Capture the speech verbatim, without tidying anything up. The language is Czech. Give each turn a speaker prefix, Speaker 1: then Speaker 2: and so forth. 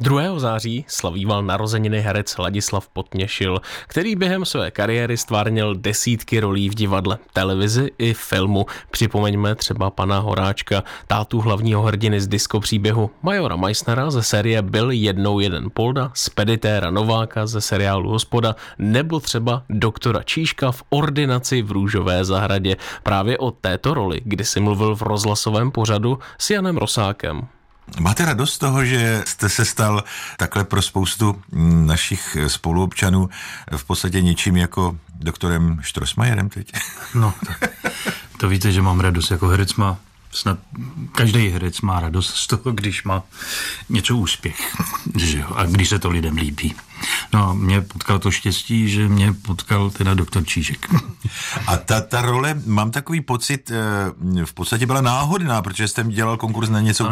Speaker 1: druhého září slavíval narozeniny herec Ladislav Potněšil, který během své kariéry stvárnil desítky rolí v divadle, televizi i filmu. Připomeňme třeba pana Horáčka, tátu hlavního hrdiny z disco příběhu, majora Meissnera ze série Byl jednou jeden Polda, speditéra Nováka ze seriálu Hospoda, nebo třeba doktora Číška v Ordinaci v Růžové zahradě. Právě o této roli, kdy si mluvil v rozhlasovém pořadu s Janem Rosákem.
Speaker 2: Máte radost z toho, že jste se stal takhle pro spoustu našich spoluobčanů v podstatě něčím jako doktorem Štrosmajerem teď?
Speaker 3: No, tak to víte, že mám radost. Jako herec má, snad každý herec má radost z toho, když má něco úspěch, že jo? A když se to lidem líbí. No a mě potkal to štěstí, že mě potkal teda doktor Čížek.
Speaker 2: A ta, ta role, mám takový pocit, v podstatě byla náhodná, protože jste dělal konkurs na něco